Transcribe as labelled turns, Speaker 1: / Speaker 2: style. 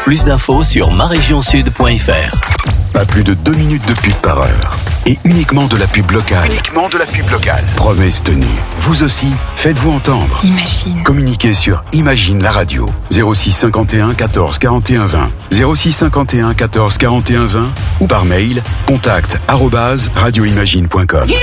Speaker 1: Plus d'infos sur marégionsud.fr.
Speaker 2: Pas plus de 2 minutes de pub par heure. Et uniquement de la pub locale. Promesse tenue. Vous aussi, faites-vous entendre.
Speaker 3: Imagine.
Speaker 2: Communiquez sur Imagine la radio. 06 51 14 41 20. 06 51 14 41 20 ou par mail contact@radioimagine.com.